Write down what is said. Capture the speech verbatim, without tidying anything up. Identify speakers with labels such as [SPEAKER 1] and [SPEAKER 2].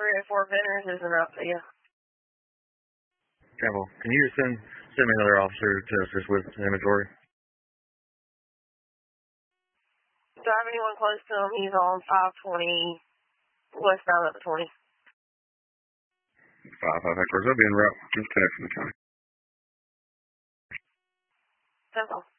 [SPEAKER 1] three oh four vendors isn't up to you.
[SPEAKER 2] Campbell, can you send send me another officer to assist with inventory?
[SPEAKER 1] Do I have anyone close to him? He's on five twenty westbound at the twenty.
[SPEAKER 3] Five five headquarters. I'll be en route. Just connect from the county.
[SPEAKER 1] That's all.